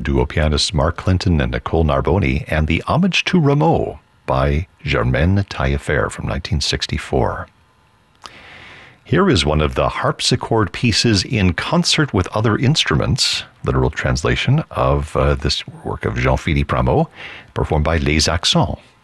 duo pianists Mark Clinton and Nicole Narboni, and the Homage to Rameau by Germaine Taillefer from 1964. Here is one of the harpsichord pieces in concert with other instruments, literal translation of this work of Jean-Philippe Rameau, performed by Les Accents.